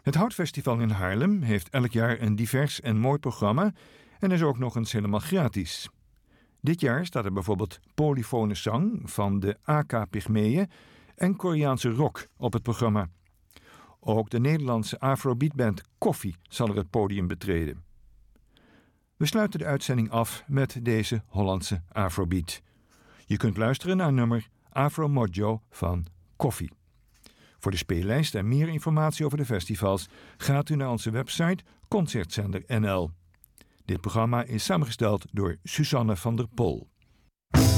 Het Houtfestival in Haarlem heeft elk jaar een divers en mooi programma en is ook nog eens helemaal gratis. Dit jaar staat er bijvoorbeeld polyfone zang van de AK Pygmeeën en Koreaanse rock op het programma. Ook de Nederlandse afrobeatband Koffie zal er het podium betreden. We sluiten de uitzending af met deze Hollandse afrobeat. Je kunt luisteren naar nummer Afro Mojo van Koffie. Voor de speellijst en meer informatie over de festivals gaat u naar onze website Concertzender NL. Dit programma is samengesteld door Suzanne van der Pol.